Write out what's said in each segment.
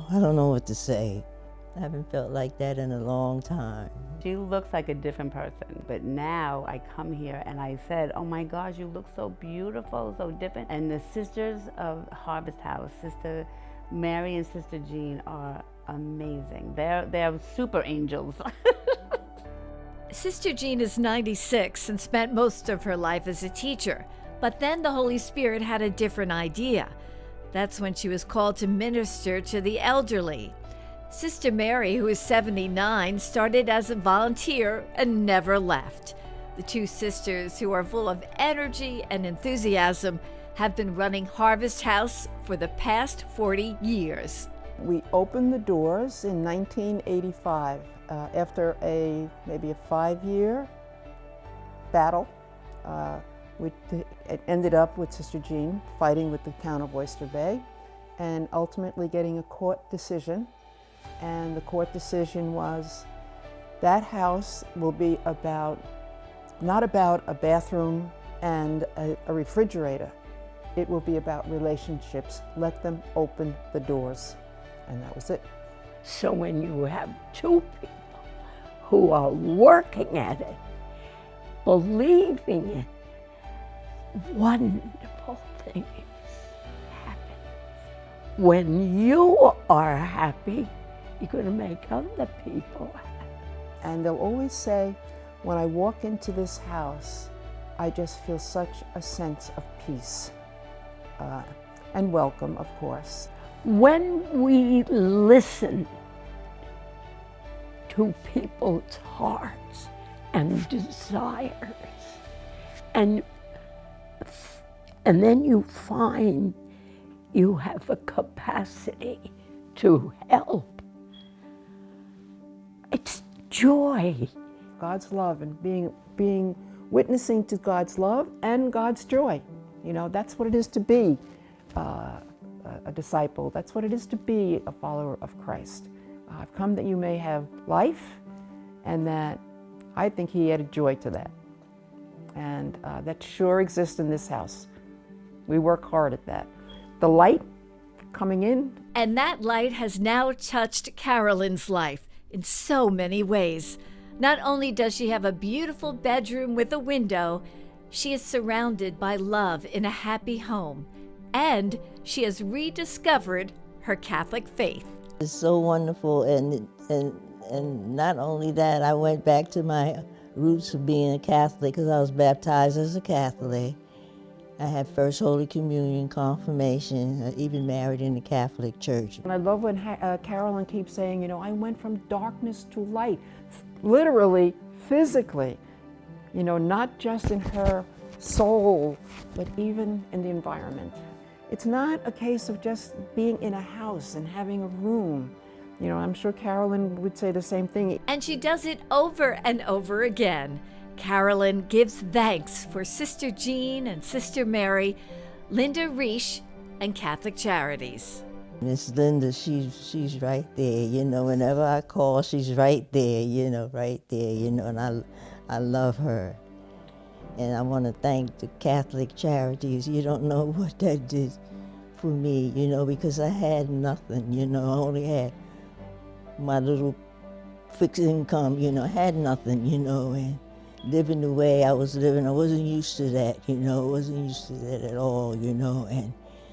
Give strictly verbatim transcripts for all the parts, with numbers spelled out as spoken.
I don't know what to say. I haven't felt like that in a long time. She looks like a different person, but now I come here and I said, oh my gosh, you look so beautiful, so different. And the sisters of Harvest House, Sister Mary and Sister Jean, are amazing. They're, they're super angels. Sister Jean is ninety-six and spent most of her life as a teacher, but then the Holy Spirit had a different idea. That's when she was called to minister to the elderly. Sister Mary, who is seventy-nine, started as a volunteer and never left. The two sisters, who are full of energy and enthusiasm, have been running Harvest House for the past forty years. We opened the doors in nineteen eighty-five uh, after a maybe a five-year battle. Uh, we it ended up with Sister Jean fighting with the town of Oyster Bay and ultimately getting a court decision. And the court decision was that house will be about, not about a bathroom and a, a refrigerator. It will be about relationships. Let them open the doors. And that was it. So when you have two people who are working at it, believing it, wonderful things happen. When you are happy, you're going to make other people happy. And they'll always say, when I walk into this house, I just feel such a sense of peace uh, and welcome, of course. When we listen to people's hearts and desires, and, and then you find you have a capacity to help, it's joy. God's love and being, being witnessing to God's love and God's joy. You know, that's what it is to be uh, a disciple. That's what it is to be a follower of Christ. Uh, I've come that you may have life, and that I think He added joy to that. And uh, that sure exists in this house. We work hard at that. The light coming in. And that light has now touched Carolyn's life in so many ways. Not only does she have a beautiful bedroom with a window, she is surrounded by love in a happy home, and she has rediscovered her Catholic faith. It's so wonderful, and and and not only that, I went back to my roots of being a Catholic because I was baptized as a Catholic. I had First Holy Communion, confirmation, uh, even married in the Catholic Church. And I love when uh, Carolyn keeps saying, you know, I went from darkness to light, literally, physically, you know, not just in her soul, but even in the environment. It's not a case of just being in a house and having a room. You know, I'm sure Carolyn would say the same thing. And she does it over and over again. Carolyn gives thanks for Sister Jean and Sister Mary, Linda Reish, and Catholic Charities. Miss Linda, she's, she's right there, you know, whenever I call, she's right there, you know, right there, you know, and I, I love her. And I want to thank the Catholic Charities. You don't know what that did for me, you know, because I had nothing, you know, I only had my little fixed income, you know, I had nothing, you know, and living the way I was living, I wasn't used to that, you know, I wasn't used to that at all, you know, and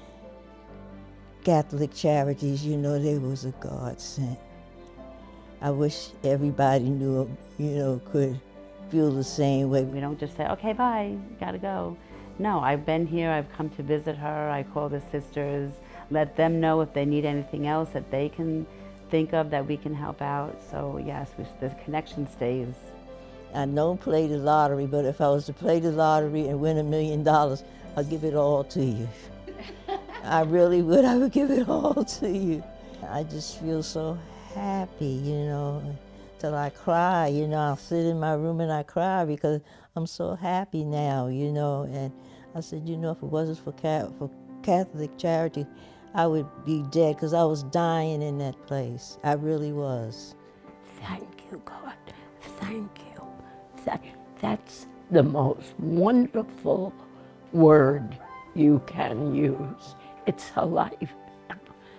Catholic Charities, you know, they was a godsend. I wish everybody knew, you know, could feel the same way. We don't just say, okay, bye, gotta go. No, I've been here, I've come to visit her, I call the sisters, let them know if they need anything else that they can think of that we can help out. So yes, we, the connection stays. I don't play the lottery, but if I was to play the lottery and win a million dollars, I'll give it all to you. I really would, I would give it all to you. I just feel so happy, you know, till I cry, you know, I'll sit in my room and I cry because I'm so happy now, you know, and I said, you know, if it wasn't for, for Catholic Charity, I would be dead because I was dying in that place. I really was. Thank you, God. Thank you. That, that's the most wonderful word you can use. It's a life